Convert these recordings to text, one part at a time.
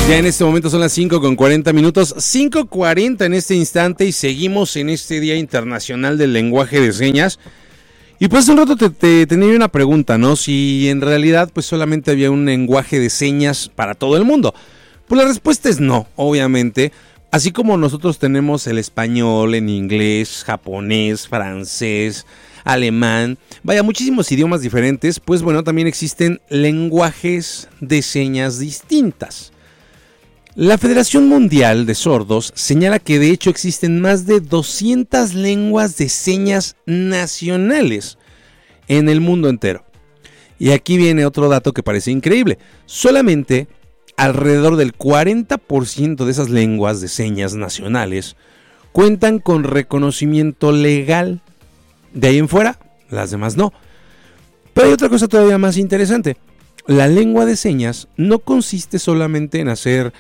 Ya en este momento son las 5:40, 5:40 en este instante, y seguimos en este Día Internacional del Lenguaje de Señas. Y pues hace un rato te tenía una pregunta, ¿no? Si en realidad pues solamente había un lenguaje de señas para todo el mundo. Pues la respuesta es no, obviamente. Así como nosotros tenemos el español, en inglés, japonés, francés, alemán, vaya, muchísimos idiomas diferentes, pues bueno, también existen lenguajes de señas distintas. La Federación Mundial de Sordos señala que de hecho existen más de 200 lenguas de señas nacionales en el mundo entero. Y aquí viene otro dato que parece increíble. Solamente alrededor del 40% de esas lenguas de señas nacionales cuentan con reconocimiento legal. De ahí en fuera, las demás no. Pero hay otra cosa todavía más interesante. La lengua de señas no consiste solamente en hacer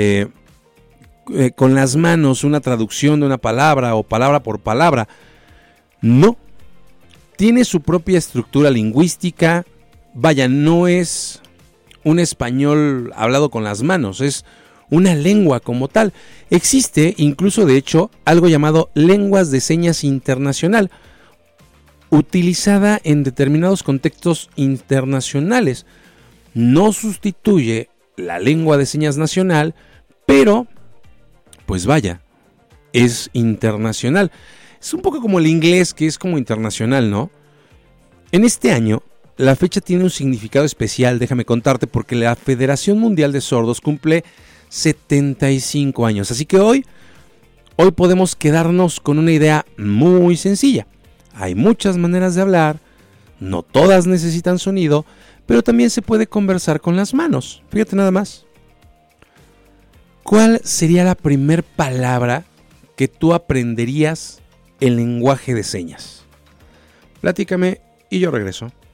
con las manos una traducción de una palabra o palabra por palabra. No. Tiene su propia estructura lingüística. Vaya, no es un español hablado con las manos, es una lengua como tal. Existe incluso, de hecho, algo llamado lenguas de señas internacional, utilizada en determinados contextos internacionales. No sustituye la lengua de señas nacional, pero pues vaya, es internacional. Es un poco como el inglés, que es como internacional, ¿no? En este año, la fecha tiene un significado especial, déjame contarte, porque la Federación Mundial de Sordos cumple 75 años. Así que hoy podemos quedarnos con una idea muy sencilla. Hay muchas maneras de hablar, no todas necesitan sonido, pero también se puede conversar con las manos. Fíjate nada más. ¿Cuál sería la primer palabra que tú aprenderías en lenguaje de señas? Platícame y yo regreso.